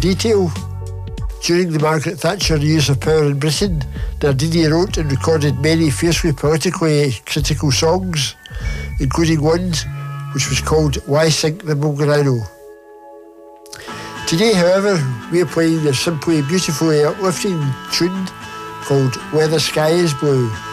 detail. During the Margaret Thatcher years of power in Britain, Nardini wrote and recorded many fiercely politically critical songs, including one which was called Why Sink the Mongarano. Today, however, we are playing the simply beautifully uplifting tune called Where the Sky is Blue.